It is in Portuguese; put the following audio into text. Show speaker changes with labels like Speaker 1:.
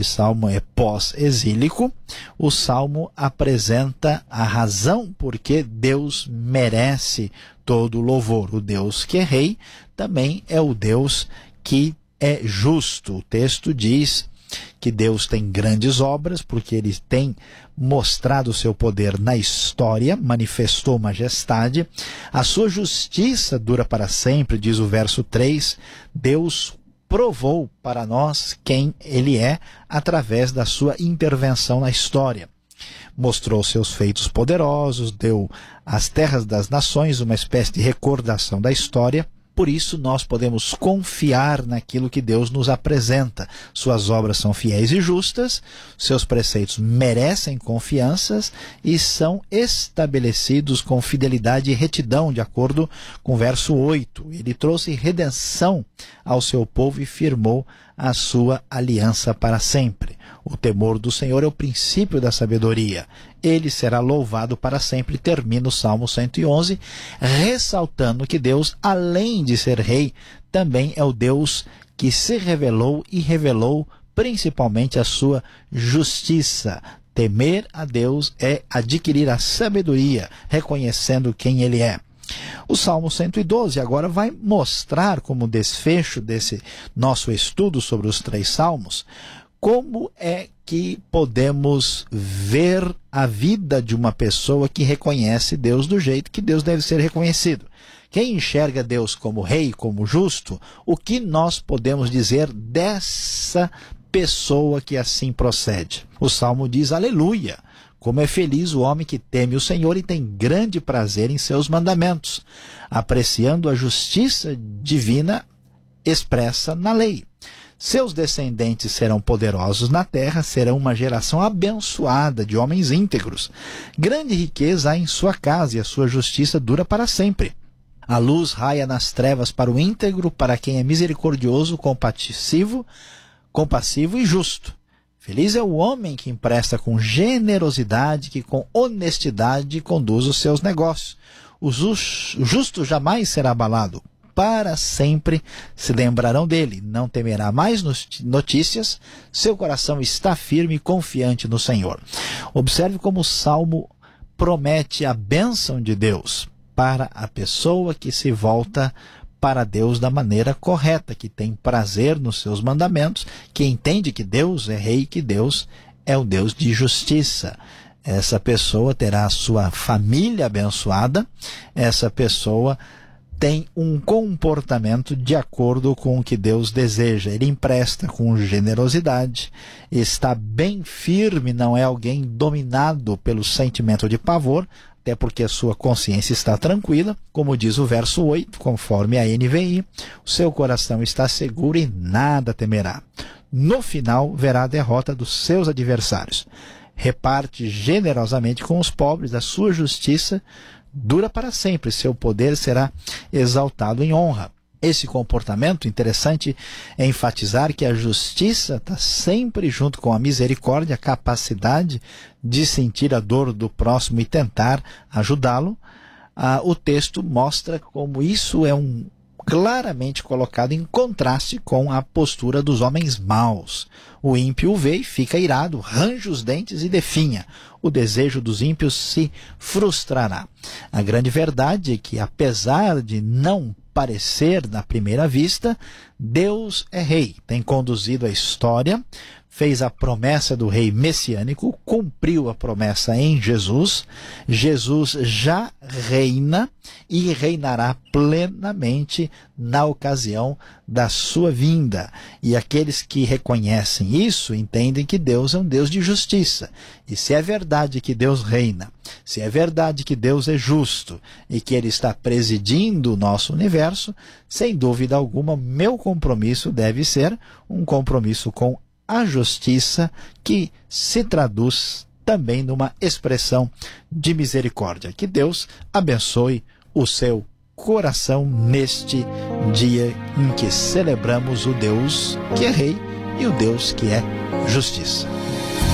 Speaker 1: salmo é pós-exílico, o salmo apresenta a razão por que Deus merece todo o louvor. O Deus que é rei também é o Deus que é justo. O texto diz que Deus tem grandes obras, porque ele tem mostrado o seu poder na história, manifestou majestade. A sua justiça dura para sempre, diz o verso 3. Deus provou para nós quem ele é através da sua intervenção na história. Mostrou seus feitos poderosos, deu às terras das nações uma espécie de recordação da história. Por isso nós podemos confiar naquilo que Deus nos apresenta. Suas obras são fiéis e justas, seus preceitos merecem confianças e são estabelecidos com fidelidade e retidão, de acordo com o verso 8. Ele trouxe redenção ao seu povo e firmou a sua aliança para sempre. O temor do Senhor é o princípio da sabedoria. Ele será louvado para sempre. Termina o Salmo 111, ressaltando que Deus, além de ser rei, também é o Deus que se revelou e revelou principalmente a sua justiça. Temer a Deus é adquirir a sabedoria, reconhecendo quem ele é. O Salmo 112 agora vai mostrar, como desfecho desse nosso estudo sobre os 3 salmos, como é que podemos ver a vida de uma pessoa que reconhece Deus do jeito que Deus deve ser reconhecido. Quem enxerga Deus como rei, como justo, o que nós podemos dizer dessa pessoa que assim procede? O Salmo diz: aleluia! Como é feliz o homem que teme o Senhor e tem grande prazer em seus mandamentos, apreciando a justiça divina expressa na lei. Seus descendentes serão poderosos na terra, serão uma geração abençoada de homens íntegros. Grande riqueza há em sua casa e a sua justiça dura para sempre. A luz raia nas trevas para o íntegro, para quem é misericordioso, compassivo e justo. Feliz é o homem que empresta com generosidade, que com honestidade conduz os seus negócios. O justo jamais será abalado. Para sempre se lembrarão dele. Não temerá mais notícias. Seu coração está firme e confiante no Senhor. Observe como o Salmo promete a bênção de Deus para a pessoa que se volta para Deus da maneira correta, que tem prazer nos seus mandamentos, que entende que Deus é rei, que Deus é o Deus de justiça. Essa pessoa terá a sua família abençoada, essa pessoa tem um comportamento de acordo com o que Deus deseja. Ele empresta com generosidade, está bem firme, não é alguém dominado pelo sentimento de pavor, até porque a sua consciência está tranquila, como diz o verso 8, conforme a NVI, o seu coração está seguro e nada temerá. No final, verá a derrota dos seus adversários. Reparte generosamente com os pobres, a sua justiça dura para sempre, seu poder será exaltado em honra. Esse comportamento, interessante é enfatizar que a justiça está sempre junto com a misericórdia, a capacidade de sentir a dor do próximo e tentar ajudá-lo. O texto mostra como isso é claramente colocado em contraste com a postura dos homens maus. O ímpio vê e fica irado, range os dentes e definha. O desejo dos ímpios se frustrará. A grande verdade é que, apesar de não parecer na primeira vista, Deus é rei, tem conduzido a história, fez a promessa do rei messiânico, cumpriu a promessa em Jesus. Jesus já reina e reinará plenamente na ocasião da sua vinda. E aqueles que reconhecem isso entendem que Deus é um Deus de justiça. E se é verdade que Deus reina, se é verdade que Deus é justo e que Ele está presidindo o nosso universo, sem dúvida alguma, meu compromisso deve ser um compromisso com a justiça, que se traduz também numa expressão de misericórdia. Que Deus abençoe o seu coração neste dia em que celebramos o Deus que é rei e o Deus que é justiça.